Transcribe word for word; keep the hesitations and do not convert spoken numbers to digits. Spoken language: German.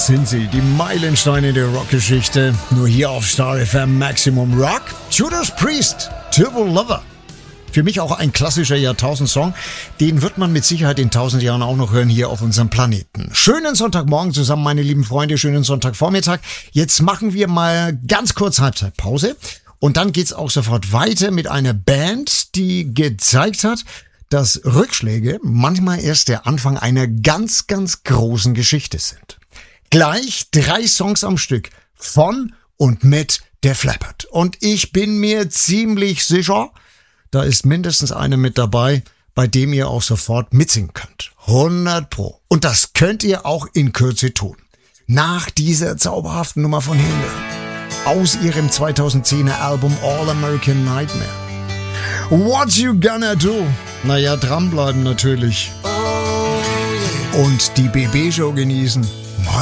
sind sie, die Meilensteine der Rockgeschichte. Nur hier auf Star F M Maximum Rock. Judas Priest, Turbo Lover. Für mich auch ein klassischer Jahrtausend-Song. Den wird man mit Sicherheit in tausend Jahren auch noch hören hier auf unserem Planeten. Schönen Sonntagmorgen zusammen, meine lieben Freunde. Schönen Sonntagvormittag. Jetzt machen wir mal ganz kurz Halbzeitpause. Und dann geht's auch sofort weiter mit einer Band, die gezeigt hat, dass Rückschläge manchmal erst der Anfang einer ganz, ganz großen Geschichte sind. Gleich drei Songs am Stück von und mit Def Leppard. Und ich bin mir ziemlich sicher, da ist mindestens einer mit dabei, bei dem ihr auch sofort mitsingen könnt. hundert Pro. Und das könnt ihr auch in Kürze tun. Nach dieser zauberhaften Nummer von Hinder. Aus ihrem zweitausendzehner Album All American Nightmare. What you gonna do? Naja, dranbleiben natürlich. Und die B B-Show genießen.